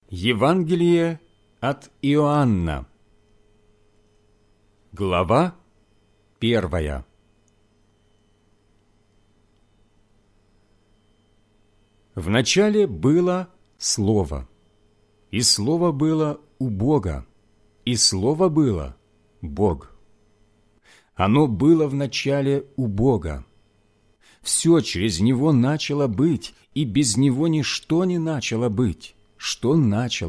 Евангелие от Иоанна, глава 1. Вначале было Слово, и Слово было у Бога, и Слово было Бог. Оно было вначале у Бога. Все через Него начало быть, и без Него ничто не начало быть, что начало